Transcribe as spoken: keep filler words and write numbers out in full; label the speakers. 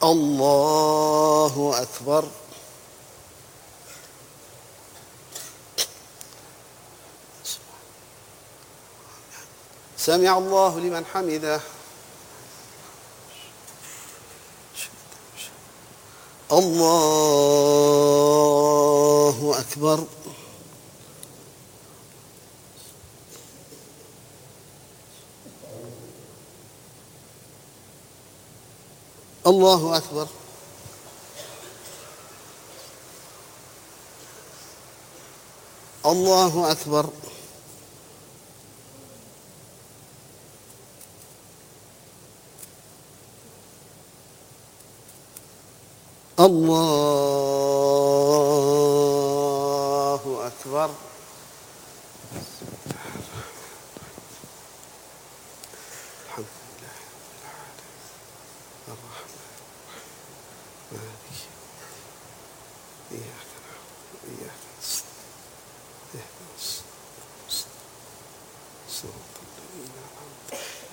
Speaker 1: الله أكبر. سمع الله لمن حمده. الله أكبر. الله أكبر. الله أكبر. الله أكبر. الحمد لله الرحمن مالك إياك نعبد وإياك نستعين اهدنا الصراط المستقيم صراط الذين أنعمت